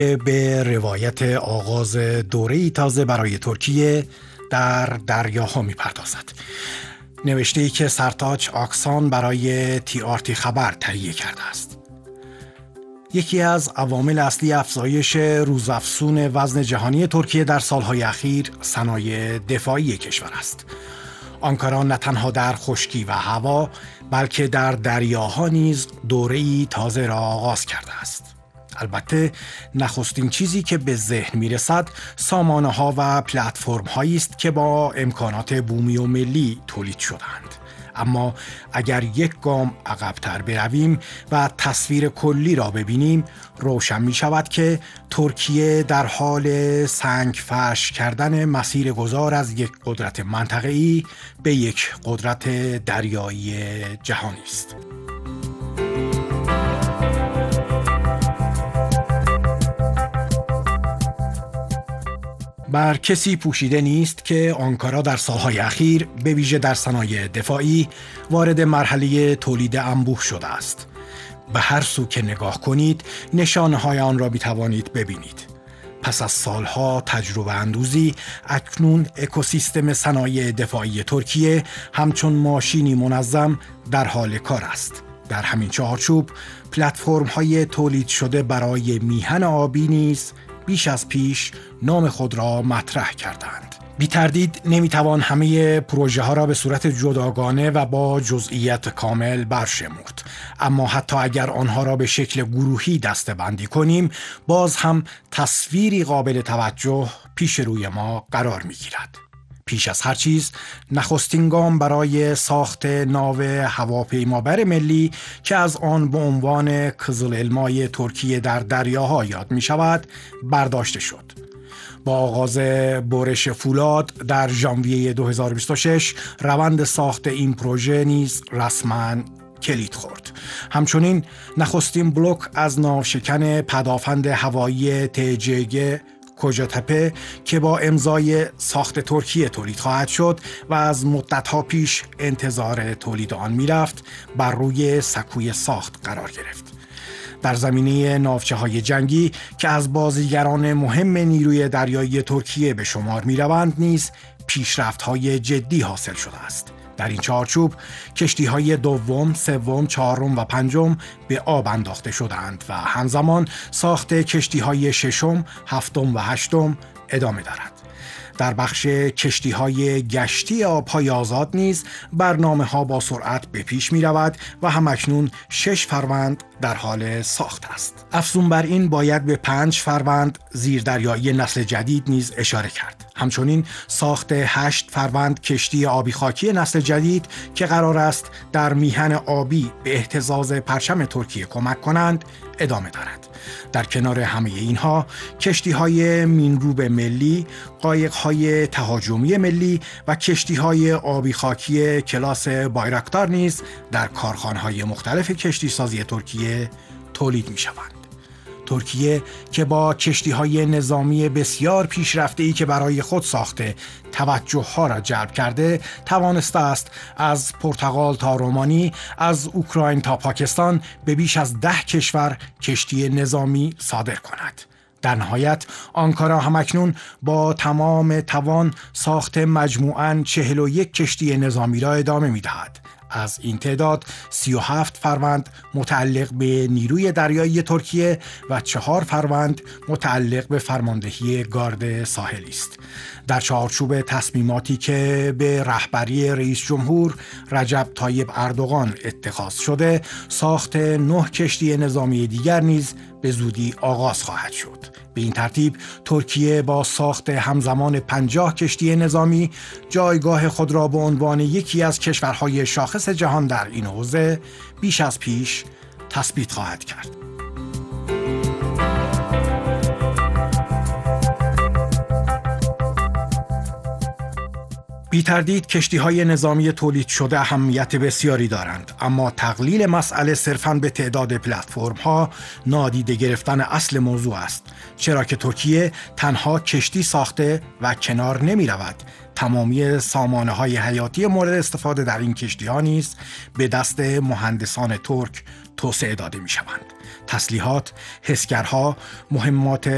به روایت آغاز دوره‌ای تازه برای ترکیه در دریاها می‌پردازد. نوشته‌ای که سرتاج آکسان برای TRT خبر تهیه کرده است. یکی از عوامل اصلی افزایش روزافزون وزن جهانی ترکیه در سالهای اخیر صنایع دفاعی کشور است. آنکارا نه تنها در خشکی و هوا بلکه در دریاها نیز دوره‌ای تازه را آغاز کرده است. البته نخستین چیزی که به ذهن میرسد سامانه‌ها و پلتفرم‌هایی است که با امکانات بومی و ملی تولید شدند. اما اگر یک گام عقب‌تر برویم و تصویر کلی را ببینیم، روشن می شود که ترکیه در حال سنگ فرش کردن مسیر گذار از یک قدرت منطقه‌ای به یک قدرت دریایی جهانی است. بر کسی پوشیده نیست که آنکارا در سالهای اخیر به ویژه در صنایع دفاعی وارد مرحله تولید انبوه شده است. به هر سو که نگاه کنید نشانه‌های آن را می‌توانید ببینید. پس از سالها تجربه اندوزی، اکنون اکوسیستم صنایع دفاعی ترکیه همچون ماشینی منظم در حال کار است. در همین چارچوب پلتفرم‌های تولید شده برای میهن آبی نیز بیش از پیش نام خود را مطرح کردند. بی تردید نمیتوان همه پروژه ها را به صورت جداگانه و با جزئیات کامل برشمرد، اما حتی اگر آنها را به شکل گروهی دسته‌بندی کنیم باز هم تصویری قابل توجه پیش روی ما قرار میگیرد. پیش از هر چیز نخستین گام برای ساخت ناو هواپیمابر ملی که از آن به عنوان کزال‌المای ترکیه در دریاها یاد می شود برداشته شد. با آغاز برش فولاد در ژانویه 2026 روند ساخت این پروژه نیز رسما کلید خورد. همچنین نخستین بلوک از ناوشکن پدافند هوایی TCG کوژاtepe که با امضای ساخت ترکیه تولید خواهد شد و از مدت‌ها پیش انتظار تولید آن می‌رفت بر روی سکوی ساخت قرار گرفت. در زمینه ناوچه‌های جنگی که از بازیگران مهم نیروی دریایی ترکیه به شمار می‌روند نیز پیشرفت‌های جدی حاصل شده است. در این چارچوب کشتی‌های دوم، سوم، چهارم و پنجم به آب انداخته شدند و همزمان ساخت کشتی‌های ششم، هفتم و هشتم ادامه دارد. در بخش کشتی‌های گشتی آب‌های آزاد نیز برنامه‌ها با سرعت به پیش می‌رود و همکنون 6 فروند در حال ساخت است. افزون بر این باید به 5 فروند زیردریایی نسل جدید نیز اشاره کرد. همچنین ساخت 8 فروند کشتی آبی خاکی نسل جدید که قرار است در میهن آبی به اهتزاز پرچم ترکیه کمک کنند ادامه دارد. در کنار همه اینها کشتی‌های مینروب ملی، قایق‌های تهاجمی ملی و کشتی‌های آبی خاکی کلاس بایراکتار نیز در کارخانه‌های مختلف کشتیسازی ترکیه تولید می‌شوند. ترکیه که با کشتی‌های نظامی بسیار پیشرفته‌ای که برای خود ساخته توجه‌ها را جلب کرده، توانسته است از پرتغال تا رومانی، از اوکراین تا پاکستان به بیش از 10 کشور کشتی نظامی صادر کند. در نهایت آنکارا همکنون با تمام توان ساخت مجموعاً 41 کشتی نظامی را ادامه می‌دهد. از این تعداد 37 فروند متعلق به نیروی دریایی ترکیه و 4 فروند متعلق به فرماندهی گارد ساحلی است. در چارچوب تصمیماتی که به رهبری رئیس جمهور رجب طایب اردوغان اتخاذ شده، ساخت 9 کشتی نظامی دیگر نیز به زودی آغاز خواهد شد. به این ترتیب ترکیه با ساخت همزمان 50 کشتی نظامی جایگاه خود را به عنوان یکی از کشورهای شاخص جهان در این حوزه بیش از پیش تثبیت خواهد کرد. بی تردید کشتی‌های نظامی تولید شده اهمیت بسیاری دارند، اما تقلیل مسئله صرفاً به تعداد پلتفرم‌ها نادیده گرفتن اصل موضوع است، چرا که ترکیه تنها کشتی ساخته و کنار نمی رود. تمامی سامانه‌های حیاتی مورد استفاده در این کشتی‌ها نیز به دست مهندسان ترک توسعه داده می‌شوند. تسلیحات، حسگرها، مهمات